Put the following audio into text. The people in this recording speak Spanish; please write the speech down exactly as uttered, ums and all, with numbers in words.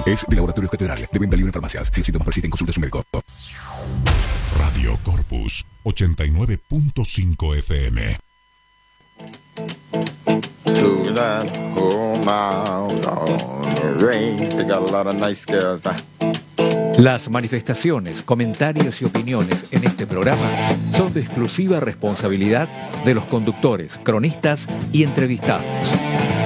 Es de Laboratorios Catedral, de venta libre en farmacias. Si los síntomas persisten, consulte a su médico. Radio Corpus ochenta y nueve punto cinco F M. To that home out on the range, they got a lot of nice girls. Las manifestaciones, comentarios y opiniones en este programa son de exclusiva responsabilidad de los conductores, cronistas y entrevistados.